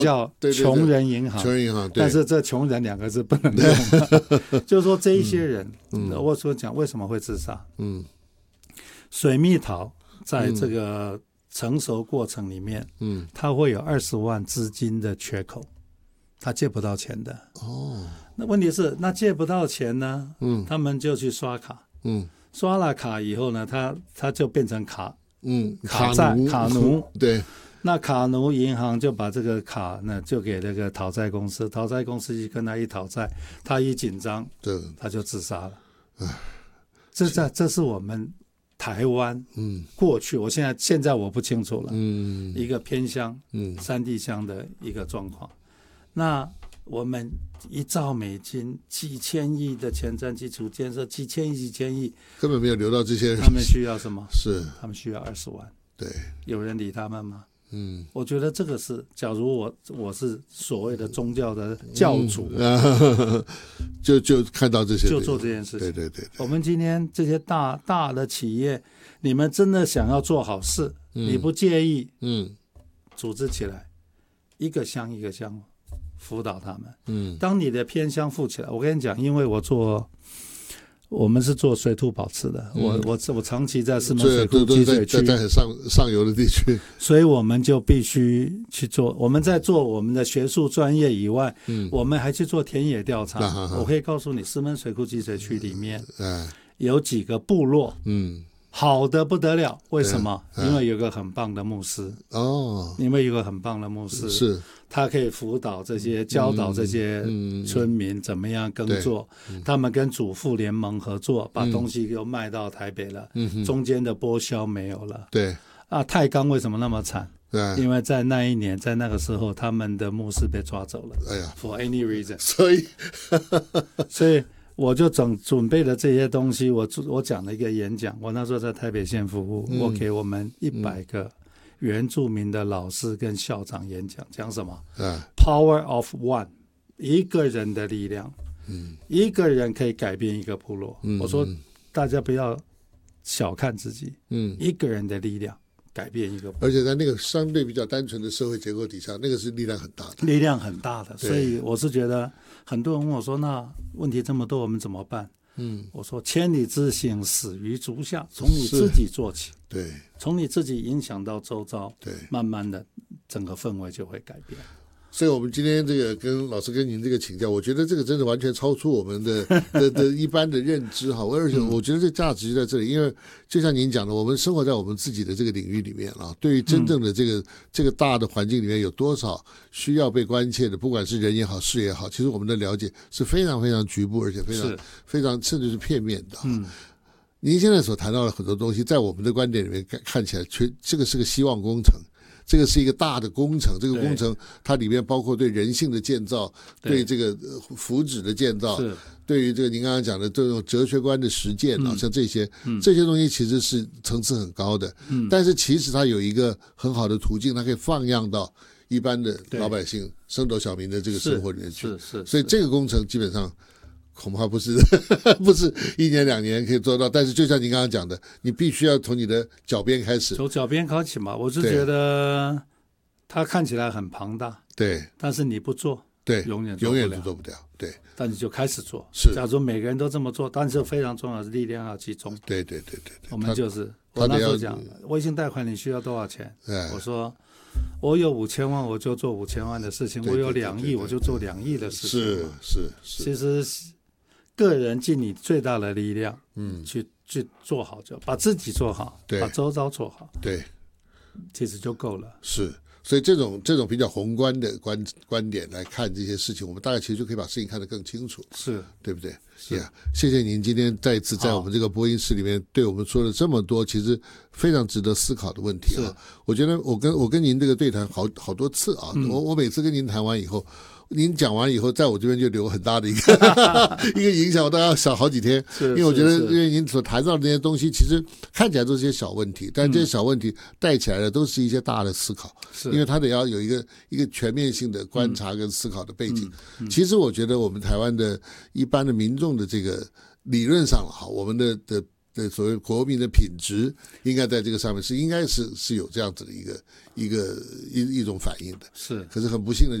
叫穷人银行， 穷人银行， 但是这穷人2个字不能用。就是说这一些人，我所讲为什么会自杀？水蜜桃在这个成熟过程里面，它会有20万资金的缺口，他借不到钱的。那问题是，那借不到钱呢？他们就去刷卡。刷了卡以后呢，他就变成卡奴。 对。 那卡奴银行就把这个卡呢，就给那个讨债公司，讨债公司去跟他一讨债，他一紧张，他就自杀了。这是我们台湾过去，现在我不清楚了，一个偏乡山地乡的一个状况。那我们1兆美金几千亿的前瞻基础建设，几千亿根本没有流到这些人。 他们需要什么？ 是他们需要20万。 对， 有人理他们吗？我觉得这个是，假如我是所谓的宗教的教主， 就看到这些， 就做这件事情。 对。 我们今天这些大的企业，你们真的想要做好事，你不介意，组织起来，一个乡一个乡辅导他们。当你的偏乡富起来，我跟你讲，因为我们是做水土保持的，我长期在石门水库集水区， 在很上游的地区， 所以我们就必须去做。我们在做我们的学术专业以外，我们还去做田野调查。我可以告诉你，石门水库集水区里面有几个部落，好的不得了。为什么？因为有个很棒的牧师因为有个很棒的牧师是。 他可以辅导教导这些村民怎么样耕作，他们跟主妇联盟合作，把东西又卖到台北了，中间的剥销没有了。 对太钢为什么那么惨？因为在那一年，在那个时候，他们的牧师被抓走了。For any reason， 所以我就准备了这些东西，我讲了一个演讲。我那时候在台北县服务，我给我们100个原住民的老师跟校长演讲，讲什么？Power of one， 一个人的力量，一个人可以改变一个部落。我说大家不要小看自己，一个人的力量改变一个部落， 而且在那个相对比较单纯的社会结构底下，那个是力量很大的， 所以我是觉得很多人问我说，那问题这么多，我们怎么办？我说千里之行，始于足下，从你自己做起。 对， 从你自己影响到周遭，对，慢慢的整个氛围就会改变。 所以我们今天这个跟老师跟您这个请教，我觉得这个真的完全超出我们的一般的认知哈。而且我觉得这价值就在这里，因为就像您讲的，我们生活在我们自己的这个领域里面啊，对于真正的这个大的环境里面有多少需要被关切的，不管是人也好，事也好，其实我们的了解是非常非常局部，而且非常甚至是片面的。您现在所谈到的很多东西，在我们的观点里面看起来，这个是个希望工程。这个是一个大的工程，这个工程它里面包括对人性的建造，对这个福祉的建造，对于这个您刚刚讲的这种哲学观的实践像这些东西其实是层次很高的，但是其实它有一个很好的途径，它可以放样到一般的老百姓、升斗小民的这个生活里面去。所以这个工程基本上恐怕不是1年2年可以做到，但是就像您刚刚讲的，你必须要从你的脚边开始， 从脚边开始嘛。我是觉得它看起来很庞大，对，但是你不做，对，永远做不了，对。但你就开始做，是。假如每个人都这么做，但是非常重要的是力量要集中，对。我们我那时候讲，微信贷款你需要多少钱？我说我有5000万，我就做5000万的事情；我有2亿，我就做2亿的事情。是。其实个人尽你最大的力量，去做好，就把自己做好，把周遭做好，对，其实就够了。是。 所以这种比较宏观的观点来看这些事情，我们大概其实就可以把事情看得更清楚，是对不对？谢谢您今天再一次在我们这个播音室里面对我们说了这么多其实非常值得思考的问题啊！我觉得我跟您这个对谈好多次啊，我每次跟您谈完以后，您讲完以后，在我这边就留很大的一个影响，我大概要想好几天，因为我觉得，因为您所谈到的那些东西，其实看起来都是些小问题，但这些小问题带起来的都是一些大的思考，因为它得要有一个全面性的观察跟思考的背景。其实我觉得我们台湾的一般的民众的这个理论上好，我们的对所谓国民的品质，应该在这个上面应该是有这样子的一种反应的。 是， 可是很不幸的。